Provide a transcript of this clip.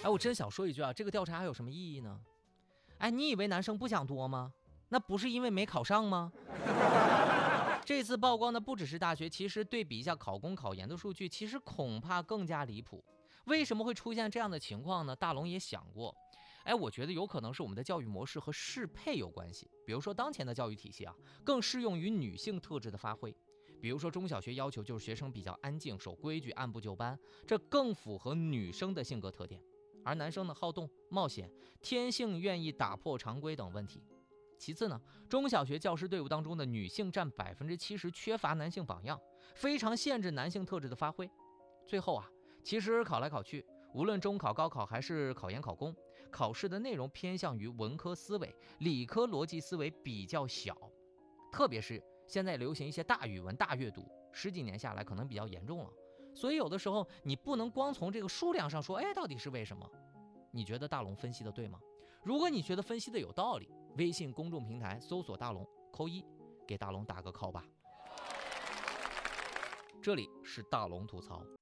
哎，我真想说一句啊，这个调查还有什么意义呢？哎，你以为男生不想多吗？那不是因为没考上吗？这次曝光的不只是大学，其实对比一下考公考研的数据，其实恐怕更加离谱。为什么会出现这样的情况呢？大龙也想过，哎，我觉得有可能是我们的教育模式和适配有关系。比如说当前的教育体系啊，更适用于女性特质的发挥。比如说中小学要求就是学生比较安静、守规矩、按部就班，这更符合女生的性格特点。而男生呢，好动、冒险，天性愿意打破常规等问题。其次呢，中小学教师队伍当中的女性占70%，缺乏男性榜样，非常限制男性特质的发挥。最后啊，其实考来考去，无论中考、高考还是考研、考公，考试的内容偏向于文科思维，理科逻辑思维比较小。特别是现在流行一些大语文、大阅读，十几年下来可能比较严重了。所以有的时候你不能光从这个数量上说，哎，到底是为什么？你觉得大龙分析的对吗？如果你觉得分析的有道理，微信公众平台搜索大龙，扣1，给大龙打个 call 吧。这里是大龙吐槽。